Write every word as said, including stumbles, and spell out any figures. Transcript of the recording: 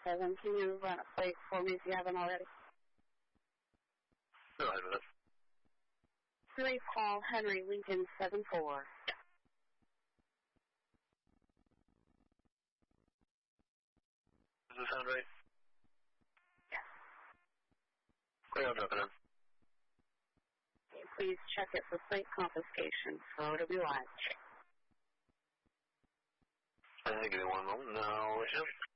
seven. Can you run a plate for me if you haven't already? Go ahead with it. Three Paul Henry Lincoln seven four. Does this sound right? Yes. Great, I'll drop it in. Okay, please check it for plate confiscation for O W I. Uh, give me one moment. No,